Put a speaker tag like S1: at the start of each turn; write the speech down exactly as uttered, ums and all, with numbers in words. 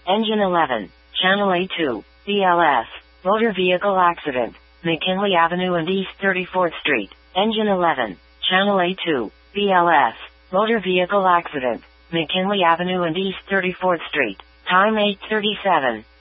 S1: Engine eleven. Channel A two. B L S. Motor vehicle accident. McKinley Avenue and East thirty-fourth Street. Engine eleven. Channel A two. B L S. Motor vehicle accident. McKinley Avenue and East thirty-fourth Street. Time eight thirty-seven.